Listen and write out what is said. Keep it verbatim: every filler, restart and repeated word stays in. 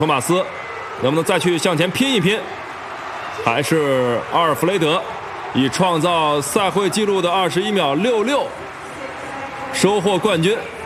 托马斯能不能再去向前拼一拼？还是阿尔弗雷德以创造赛会纪录的二十一秒六六收获冠军。